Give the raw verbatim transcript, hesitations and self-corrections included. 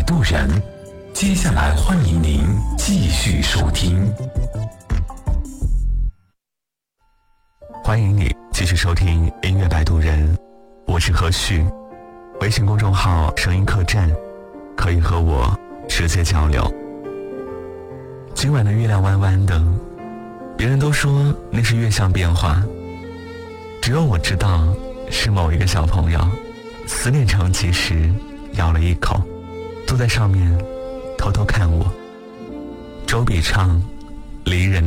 渡人》，接下来欢迎您继续收听。 欢迎你继续收听音乐摆渡人，我是何旭。微信公众号声音客栈，可以和我直接交流。今晚的月亮弯弯的，别人都说那是月相变化，只有我知道是某一个小朋友思念成疾时咬了一口，坐在上面偷偷看我。周笔畅，离人的